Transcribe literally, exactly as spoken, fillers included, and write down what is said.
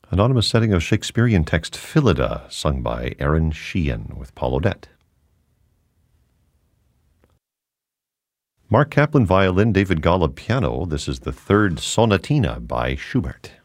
Anonymous setting of Shakespearean text Phillida, sung by Aaron Sheehan with Paul Odette. Mark Kaplan violin, David Golub piano. This is the third sonatina by Schubert.